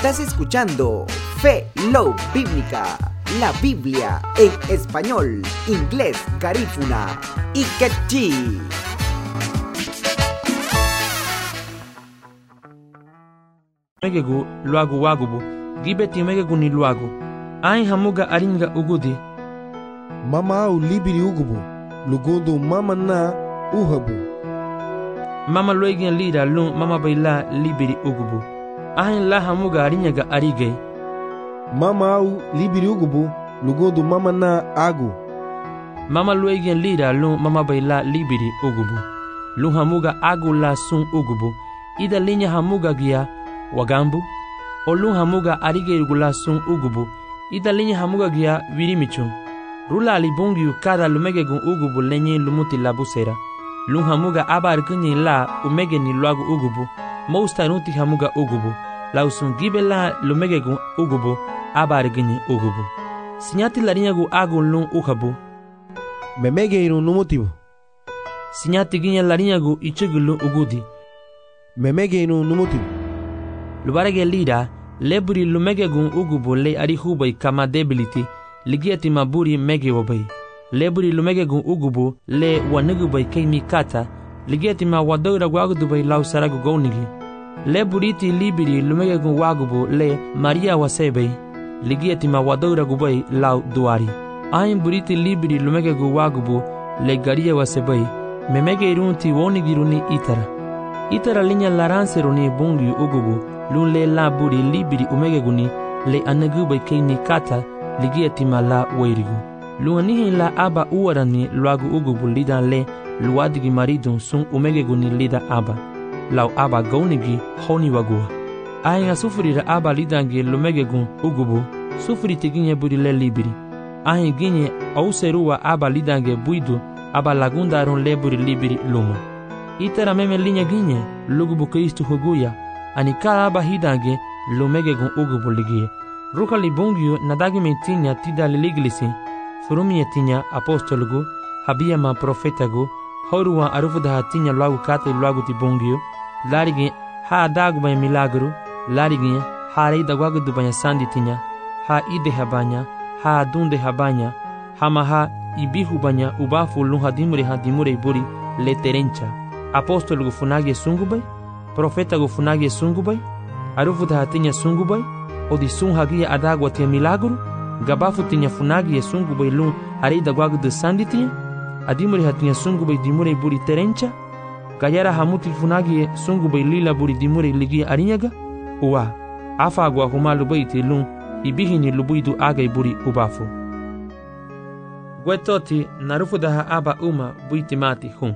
Estás escuchando Fe Love Bíblica, la Biblia en español, inglés, garífuna y quechí. Megegu luagu wagubu gibeti megegu ni luagu ai hamuga aringa ugudi mama au libiri ugubu lugundu mama na uhabu mama loigin lira lun mama baila libiri ugubu ai la hamuga aringa arige mama au libiri ugubu lugundu mama na agu mama loigin lira lun mama baila libiri ugubu lun hamuga agu la sun ugubu ida linya hamuga gia wagambu olun hamuga arige irgula sun ugubu ida linya hamuga gia wirimichun rula alibungi kada lumegegun ugubu lenye lumuti labusera lun hamuga abar kunyi la umege ni luagu ugubu mousta nuti hamuga ugubu la usun gibela lumegegun ugubu abar gunyi ugubu sinyati larinyagu agun lun uhabu memege irun numutibu sinyati ginya larinyagu ichugulu ugudi memege irun numutibu lubarege lida leburi lumegegun ugubu le arihubai kama debility ligiati maburi mege wabai leburi lumegegun ugubu le wanugubai kaimi kata ligiati ma wadoira wagudubai lausaragu gounigi leburiti libiri lumegegun wagubu le maria wasebei ligiati ma wadoira gubai lau duari ain buriti libiri lumegegun wagubu le garia wasebei memege irunti wonigiruni itara linya laranseruni bungi ugubu lun le la buri libiri umegeguni le anagubai kaini kata ligiati mala wairigu lun anihin la aba uwarani luagu ugubu lidan le luadigi maridun sun umegeguni lida aba lau aba gaunigi honi wagua ahinga sufurira aba lidangi lumegegun ugubu sufuri tiginye buri le libiri ahin ginye auseruwa aba lidange buidu aba lagundarun le buri libiri luma itara meme linya ginye lugubu kristu huguya ani kala aba hidange lumegegun ugubu ligie ruka libungio nadagi metinya tida liliglisi furumie tinya apostolugu habiyama profetagu horuwa arufuda hatinya luagu kate luagu tibungio larigi ha adagu banya milagru larigi ha reida wagudu banya sandi tinya ha ide habanya ha adunde habanya hamaha ibihu banya ubafu lun hadimure buri leterencha apostolugu funage sungubai profeta gufunage sungubai arufuda hatinya sungubai odi sun hagia adagwa tia milagru gabafu tinya funage sungubai lun harida gwagudu sanditia adimure hatinya sungubai dimure buri terencha gayara hamuti funage sungubai lila buri dimure ligi arinyaga uwa afa gwa humalu baiti lun ibihini lubuidu agai buri ubafu gwetoti narufuda aba uma buitimati hun.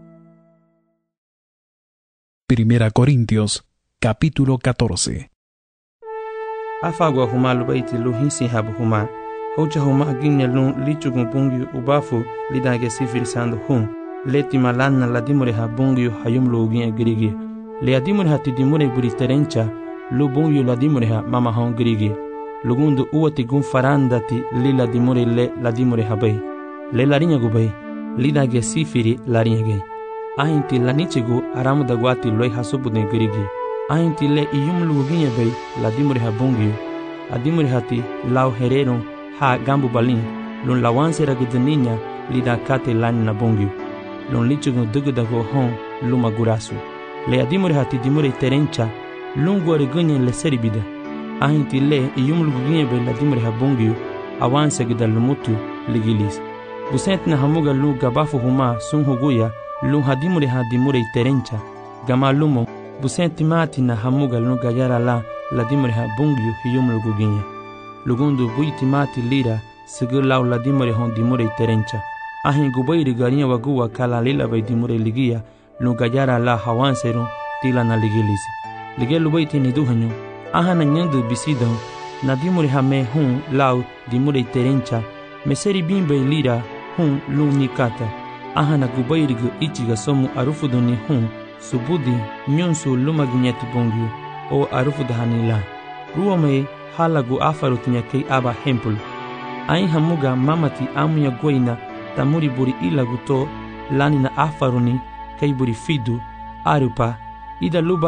Primera Corintios, capítulo 14. Afagwa huma lubaiti luhisi habu huma. Hoja huma ginya lun lichugun bungi ubafu lidage sifirisando hun. Leti malana ladimure ha bungi hayum luginya girigi. Le adimure ha tidimure buri terencha lu bungi ladimure ha mama hon girigi. Lugundu uwati gun farandati li ladimure le ladimure ha bay. Le larinya gubay. Lidage sifiri larinya gay. Ahinti lanichigu aramu dagwati loi hasubudne girigi ahinti le iyumlugu ginye bay ladimure ha bungiyo adimure hati lau hererun ha gambu balin lun lawansera gudninya lida kate lani na bungiyo lun lichigu dugudago hon luma gurasu le adimure hati dimure terencha lun gore gunye le seribida ahinti le iyumlugu ginye bay ladimure ha bungiyo awanse gida lumutu ligilis busentna hamuga lu gabafu huma sun huguya lun hadimure terencha gama lumo busenti mati na hamuga lun gayara la dimure ha bungiyo hiyumlugu ginya lugundu buiti mati lira sigur lau la dimure hon dimure terencha ahin gubairi garinya waguwa kala lila bay dimure ligia lun gayara la hawanserun tila na ligilisi ligelu baiti ni duhanyo ahana nyandu bisidahu na dimure ha me hun lau dimure terencha meseri bimbe lira hun lun nikata ahana gubairigu ichiga somu arufuduni hun subudi nyonsu lumaginyati bongyu o arufuda hanila ruwame halagu afarutinya kei aba hempul ain hamuga mamati amunya goina tamuri buri ilagu to lani na afaruni kei buri fidu arupa ida luba